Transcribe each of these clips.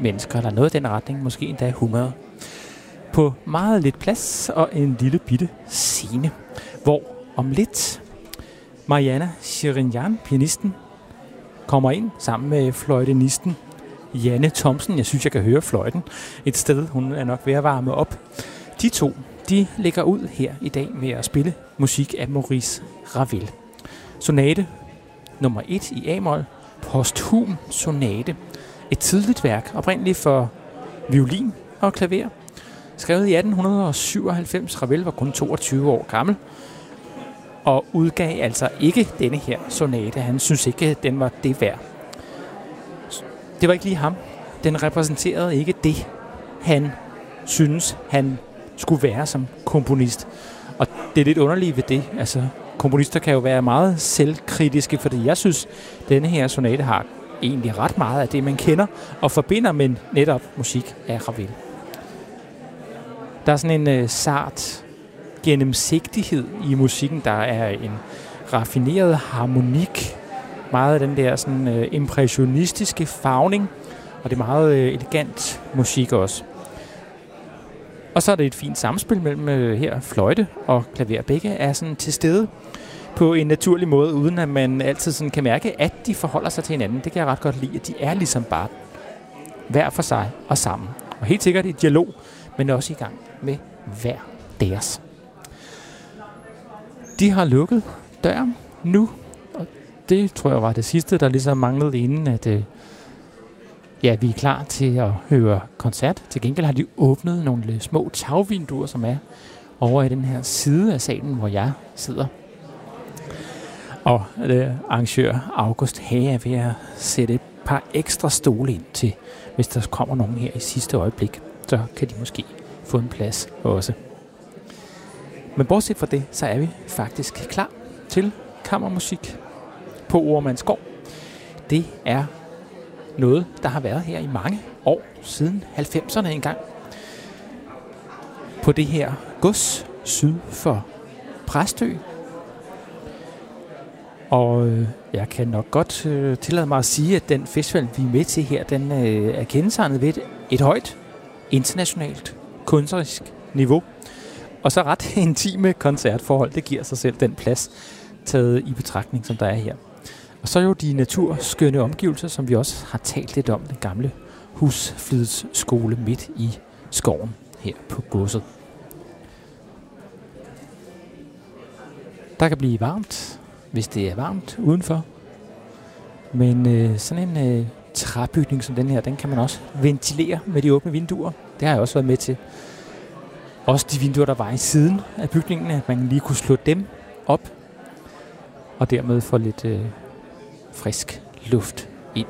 mennesker, eller noget i den retning, måske endda 100. På meget lidt plads og en lille bitte scene, hvor om lidt Mariana Shirinyan, pianisten, kommer ind sammen med fløjtenisten Janne Thomsen. Jeg synes, jeg kan høre fløjten et sted. Hun er nok ved at varme op. De to, de lægger ud her i dag med at spille musik af Maurice Ravel. Sonate nummer 1 i A-mol, Posthum Sonate. Et tidligt værk, oprindeligt for violin og klaver. Skrevet i 1897. Ravel var kun 22 år gammel og udgav altså ikke denne her sonate. Han synes ikke, den var det værd. Det var ikke lige ham. Den repræsenterede ikke det, han synes, han skulle være som komponist. Og det er lidt underligt ved det. Altså, komponister kan jo være meget selvkritiske, fordi jeg synes, denne her sonate har egentlig ret meget af det, man kender og forbinder med netop musik af Ravel. Der er sådan en sart gennemsigtighed i musikken. Der er en raffineret harmonik, meget af den der sådan impressionistiske farvning, og det er meget elegant musik også. Og så er det et fint samspil mellem her fløjte og klaver. Begge er sådan til stede på en naturlig måde, uden at man altid sådan kan mærke, at de forholder sig til hinanden. Det kan jeg ret godt lide, at de er ligesom bare hver for sig og sammen. Og helt sikkert i dialog, men også i gang med hver deres. De har lukket døren nu, og det tror jeg var det sidste, der ligesom manglede inden, at vi er klar til at høre koncert. Til gengæld har de åbnet nogle små tagvinduer, som er over i den her side af salen, hvor jeg sidder. Og arrangør August Hage er ved at sætte et par ekstra stole ind til, hvis der kommer nogen her i sidste øjeblik, så kan de måske få en plads også. Men bortset fra det, så er vi faktisk klar til kammermusik på Oremandsgård. Det er noget, der har været her i mange år, siden 90'erne engang. På det her gods syd for Præstø. Og jeg kan nok godt tillade mig at sige, at den festival, vi er med til her, den er kendetegnet ved et højt internationalt kunstnerisk niveau. Og så ret intime koncertforhold, det giver sig selv den plads taget i betragtning, som der er her. Og så er jo de naturskønne omgivelser, som vi også har talt lidt om, den gamle husflidsskole midt i skoven her på godset. Der kan blive varmt, hvis det er varmt udenfor. Men sådan en træbygning som den her, den kan man også ventilere med de åbne vinduer. Det har jeg også været med til. Også de vinduer, der var i siden af bygningen, at man lige kunne slå dem op, og dermed få lidt frisk luft ind.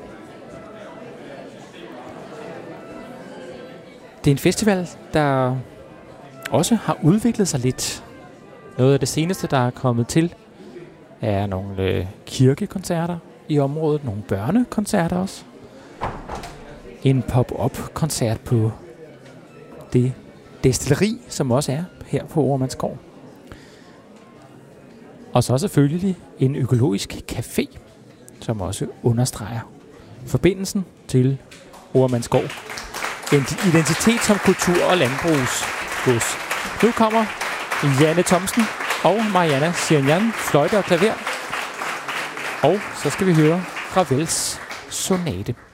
Det er en festival, der også har udviklet sig lidt. Noget af det seneste, der er kommet til, er nogle kirkekoncerter i området, nogle børnekoncerter også. En pop-up-koncert på det destilleri, som også er her på Oremandsgård. Og så selvfølgelig en økologisk café, som også understreger forbindelsen til Oremandsgård. En identitet som kultur- og landbrugsgods. Nu kommer Janne Thomsen og Mariana Shirinyan, fløjte og klaver. Og så skal vi høre Ravels sonate.